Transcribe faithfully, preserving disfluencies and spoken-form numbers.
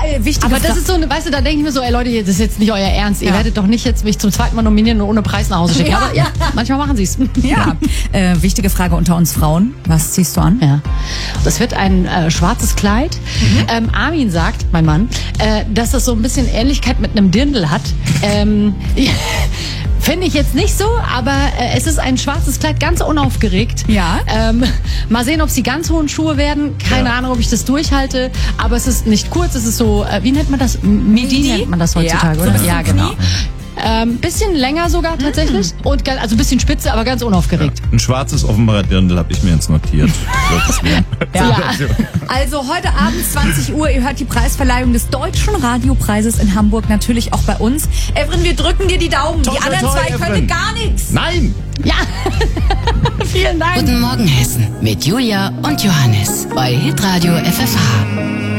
äh, wichtige Aber das Fra- ist so eine, weißt du, da denke ich mir so, ey Leute, das ist jetzt nicht euer Ernst. Ihr Ja. werdet doch nicht jetzt mich zum zweiten Mal nominieren und ohne Preis nach Hause schicken. Ja. Aber ja, manchmal machen sie es. Ja, äh, wichtige Frage unter uns Frauen. Was ziehst du an? Ja. Das wird ein äh, schwarzes Kleid. Mhm. Ähm, Armin sagt, mein Mann, äh, dass das so ein bisschen Ähnlichkeit mit einem Dirndl hat. Ähm, Finde ich jetzt nicht so, aber äh, es ist ein schwarzes Kleid, ganz unaufgeregt. Ja. Ähm, mal sehen, ob es die ganz hohen Schuhe werden. Keine Ja. Ahnung, ob ich das durchhalte. Aber es ist nicht kurz, es ist so, äh, wie nennt man das? Midi, Midi? nennt man das heutzutage, Ja, so oder? bis Ja, zum genau. Knie. Ähm, bisschen länger sogar tatsächlich. Mm. Und ga- also ein bisschen spitze, aber ganz unaufgeregt. Ein schwarzes offenbarer Dirndl habe ich mir jetzt notiert. Ja. Ja. Also heute Abend zwanzig Uhr, ihr hört die Preisverleihung des Deutschen Radiopreises in Hamburg, natürlich auch bei uns. Evren, wir drücken dir die Daumen. Toi, die toi, anderen toi, zwei können Evren. gar nichts. Nein! Ja. Vielen Dank. Guten Morgen Hessen mit Julia und Johannes bei Hitradio F F H.